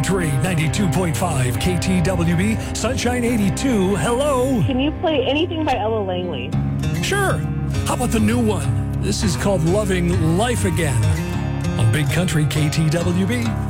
Country 92.5 KTWB, Sunshine 82. Hello. Can you play anything by Ella Langley? Sure. How about the new one? This is called Loving Life Again on Big Country KTWB.